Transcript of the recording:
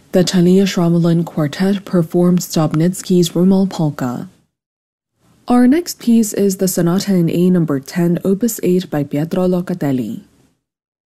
The Thalia Shramalin Quartet performed Stobnitsky's Rumal Polka. Our next piece is the Sonata in A No. 10, Opus 8 by Pietro Locatelli.